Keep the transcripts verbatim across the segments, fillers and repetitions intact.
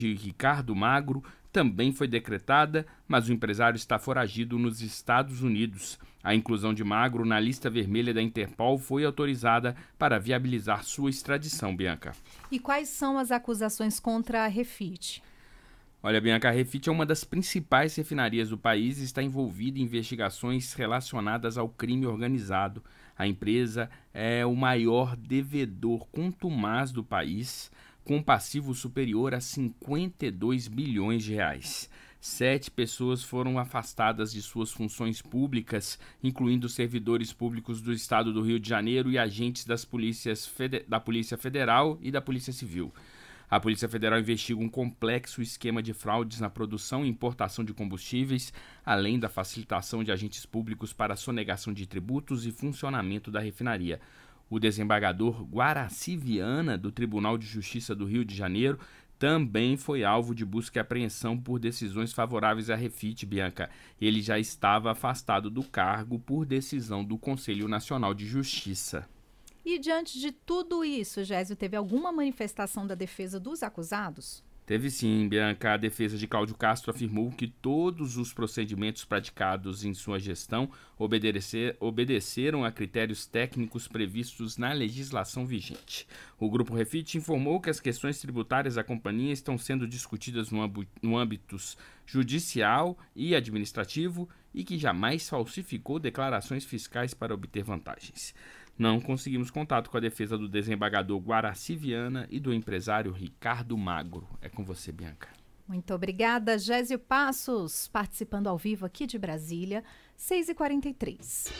Ricardo Magro também foi decretada, mas o empresário está foragido nos Estados Unidos. A inclusão de Magro na lista vermelha da Interpol foi autorizada para viabilizar sua extradição, Bianca. E quais são as acusações contra a Refit? Olha, Bianca, a Refit é uma das principais refinarias do país e está envolvida em investigações relacionadas ao crime organizado. A empresa é o maior devedor contumaz do país, com passivo superior a cinquenta e dois bilhões de reais. Sete pessoas foram afastadas de suas funções públicas, incluindo servidores públicos do estado do Rio de Janeiro e agentes das polícias fede- da Polícia Federal e da Polícia Civil. A Polícia Federal investiga um complexo esquema de fraudes na produção e importação de combustíveis, além da facilitação de agentes públicos para a sonegação de tributos e funcionamento da refinaria. O desembargador Guaraci Viana, do Tribunal de Justiça do Rio de Janeiro, também foi alvo de busca e apreensão por decisões favoráveis à Refit, Bianca. Ele já estava afastado do cargo por decisão do Conselho Nacional de Justiça. E diante de tudo isso, Gésio, teve alguma manifestação da defesa dos acusados? Teve sim, Bianca. A defesa de Cláudio Castro afirmou que todos os procedimentos praticados em sua gestão obedecer, obedeceram a critérios técnicos previstos na legislação vigente. O Grupo Refit informou que as questões tributárias da companhia estão sendo discutidas no, âmbito, no âmbito judicial e administrativo e que jamais falsificou declarações fiscais para obter vantagens. Não conseguimos contato com a defesa do desembargador Guaraci Viana e do empresário Ricardo Magro. É com você, Bianca. Muito obrigada, Gésio Passos, participando ao vivo aqui de Brasília, seis e quarenta e três.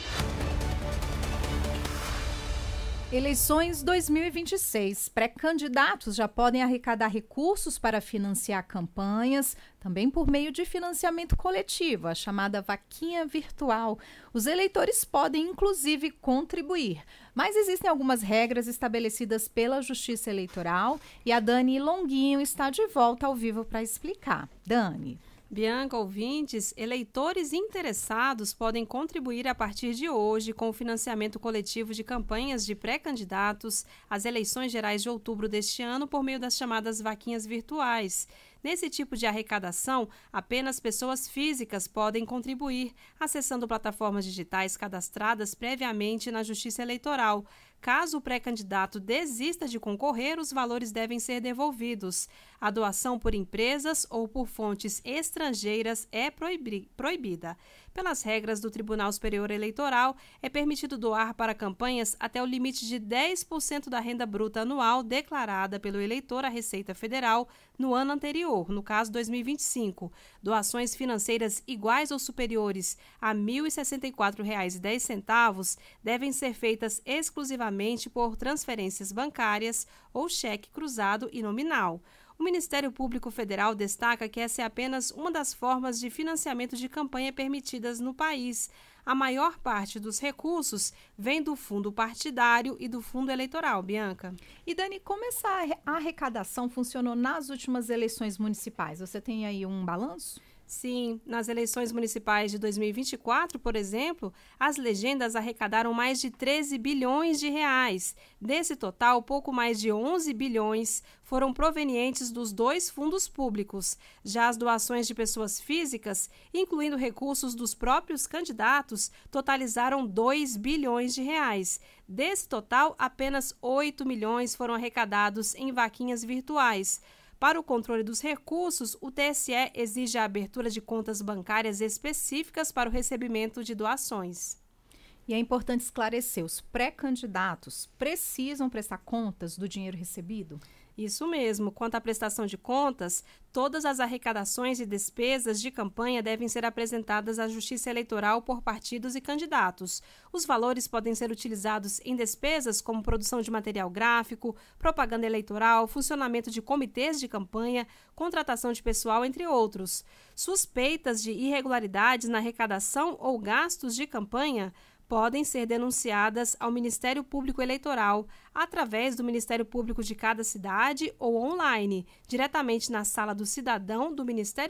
Eleições dois mil e vinte e seis. Pré-candidatos já podem arrecadar recursos para financiar campanhas, também por meio de financiamento coletivo, a chamada vaquinha virtual. Os eleitores podem, inclusive, contribuir. Mas existem algumas regras estabelecidas pela Justiça Eleitoral e a Dani Longuinho está de volta ao vivo para explicar. Dani. Bianca, ouvintes, eleitores interessados podem contribuir a partir de hoje com o financiamento coletivo de campanhas de pré-candidatos às eleições gerais de outubro deste ano por meio das chamadas vaquinhas virtuais. Nesse tipo de arrecadação, apenas pessoas físicas podem contribuir, acessando plataformas digitais cadastradas previamente na Justiça Eleitoral. Caso o pré-candidato desista de concorrer, os valores devem ser devolvidos. A doação por empresas ou por fontes estrangeiras é proibi- proibida. Pelas regras do Tribunal Superior Eleitoral, é permitido doar para campanhas até o limite de dez por cento da renda bruta anual declarada pelo eleitor à Receita Federal no ano anterior, no caso dois mil e vinte e cinco. Doações financeiras iguais ou superiores a mil e sessenta e quatro reais e dez centavos devem ser feitas exclusivamente por transferências bancárias ou cheque cruzado e nominal. O Ministério Público Federal destaca que essa é apenas uma das formas de financiamento de campanha permitidas no país. A maior parte dos recursos vem do fundo partidário e do fundo eleitoral, Bianca. E Dani, como essa arrecadação funcionou nas últimas eleições municipais? Você tem aí um balanço? Sim, nas eleições municipais de dois mil e vinte e quatro, por exemplo, as legendas arrecadaram mais de treze bilhões de reais. Desse total, pouco mais de onze bilhões foram provenientes dos dois fundos públicos. Já as doações de pessoas físicas, incluindo recursos dos próprios candidatos, totalizaram dois bilhões de reais. Desse total, apenas oito milhões foram arrecadados em vaquinhas virtuais. Para o controle dos recursos, o T S E exige a abertura de contas bancárias específicas para o recebimento de doações. E é importante esclarecer, os pré-candidatos precisam prestar contas do dinheiro recebido? Isso mesmo. Quanto à prestação de contas, todas as arrecadações e despesas de campanha devem ser apresentadas à Justiça Eleitoral por partidos e candidatos. Os valores podem ser utilizados em despesas como produção de material gráfico, propaganda eleitoral, funcionamento de comitês de campanha, contratação de pessoal, entre outros. Suspeitas de irregularidades na arrecadação ou gastos de campanha podem ser denunciadas ao Ministério Público Eleitoral através do Ministério Público de cada cidade ou online, diretamente na Sala do Cidadão do Ministério